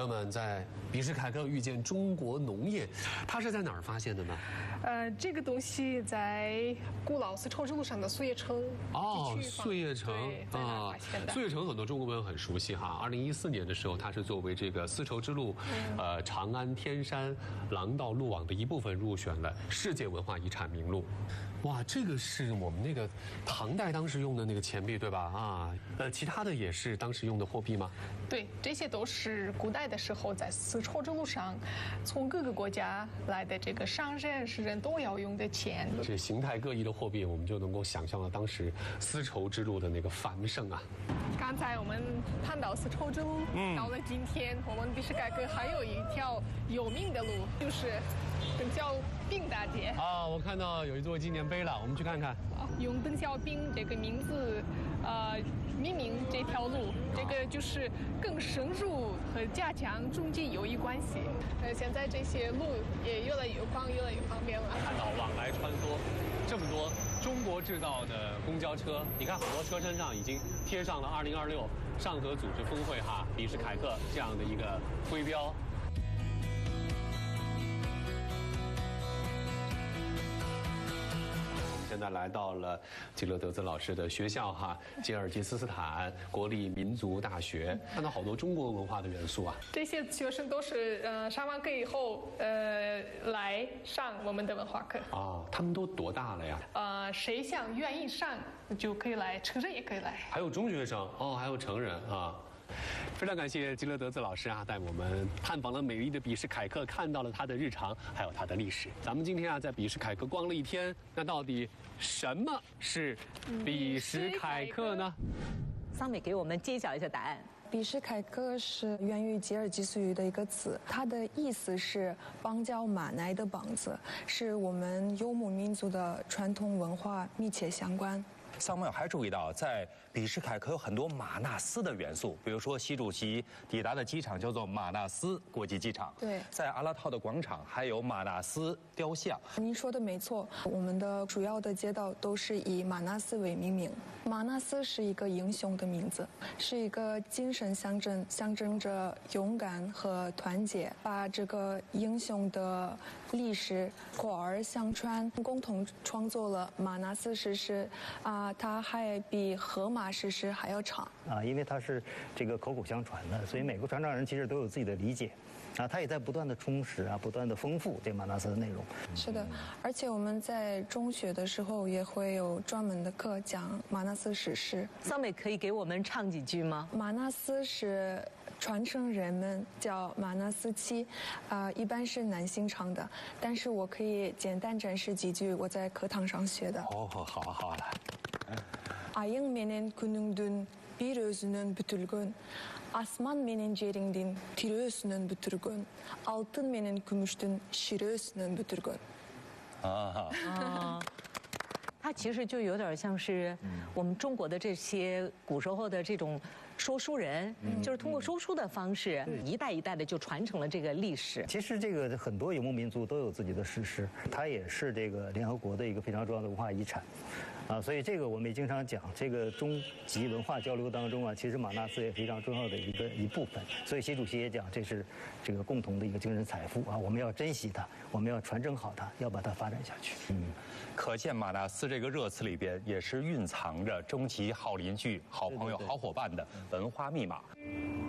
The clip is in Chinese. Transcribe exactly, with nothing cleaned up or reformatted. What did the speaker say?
友们，在比什凯克遇见中国农业，它是在哪儿发现的呢？ 呃，这个东西在古老丝绸之路上的碎叶城哦，碎叶城啊，碎叶城很多中国朋友很熟悉哈。二零一四年的时候，它是作为这个丝绸之路，嗯、呃，长安、天山、廊道路网的一部分入选了世界文化遗产名录。哇，这个是我们那个唐代当时用的那个钱币对吧？啊，呃，其他的也是当时用的货币吗？ 对，这些都是古代的时候在丝绸之路上从各个国家来的这个商人、士人都要用的钱。 这形态各异的货币，我们就能够想象到当时丝绸之路的那个繁盛啊。 刚才我们谈到丝绸之路，嗯，到了今天，我们比什凯克还有一条有名的路，就是邓小平大街啊。我看到有一座纪念碑了，我们去看看。 啊，用邓小平这个名字，呃，命名这条路，这个就是更深入和加强中吉友谊关系。呃，现在这些路也越来越宽，越来越方便了。 看到往来穿梭这么多中国制造的公交车，你看很多车身上已经贴上了二零二六上合组织峰会哈比什凯克这样的一个徽标。现在来到了吉勒德兹老师的学校哈，吉尔吉斯斯坦国立民族大学，看到好多中国文化的元素啊。 这些学生都是呃上完课以后呃来上我们的文化课啊。他们都多大了呀？ 呃，谁想愿意上就可以来，成人也可以来。 还有中学生哦，还有成人啊。非常感谢吉勒德兹老师啊，带我们探访了美丽的比什凯克，看到了它的日常，还有它的历史。咱们今天啊，在比什凯克逛了一天，那到底什么是比什凯克呢？ 桑美给我们揭晓一下答案。 比什凯克是源于吉尔吉斯语的一个词，它的意思是邦交马奶的帮子，是我们游牧民族的传统文化密切相关。 桑梅尔还注意到，在比什凯克有很多马纳斯的元素，比如说习主席抵达的机场叫做马纳斯国际机场。 对， 在阿拉套的广场还有马纳斯雕像。 您说的没错，我们的主要的街道都是以马纳斯为命名。马纳斯是一个英雄的名字，是一个精神象征，象征着勇敢和团结，把这个英雄的历史口耳相传，共同创作了马纳斯史诗啊。它还比荷马史诗还要长啊，因为它是这个口口相传的，所以每个传唱人其实都有自己的理解啊，他也在不断的充实啊，不断的丰富这马纳斯的内容。 是的，而且我们在中学的时候也会有专门的课讲马纳斯史诗。 桑美可以给我们唱几句吗？ 马纳斯是传承人们叫马纳斯七，啊、呃，一般是男性唱的，但是我可以简单展示几句我在课堂上学的。 哦，好啊，好啊，来。 Ayın menen күnüңdün bir özünün bütülgün, asman menen jeringdin tiri özünün bütürgün, altın menen kümüştün şiri özünün bütürgün。 啊啊。 它其实就有点像是我们中国的这些古时候的这种说书人，嗯、就是通过说书的方式，嗯、一代一代的就传承了这个历史。 其实这个很多游牧民族都有自己的史诗，它也是这个联合国的一个非常重要的文化遗产，啊，所以这个我们也经常讲，这个中吉文化交流当中啊，其实马纳斯也非常重要的一个一部分。所以习主席也讲，这是这个共同的一个精神财富啊，我们要珍惜它，我们要传承好它，要把它发展下去。 嗯，可见马纳斯这个热词里边也是蕴藏着终极好邻居、好朋友、好伙伴的文化密码。